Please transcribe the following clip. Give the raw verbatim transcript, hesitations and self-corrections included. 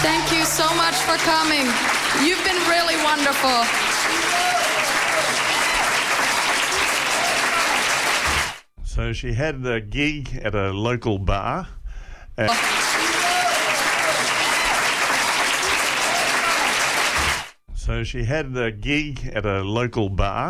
Thank you so much for coming. You've been really wonderful. So she had a gig at a local bar. Uh, so she had a gig at a local bar.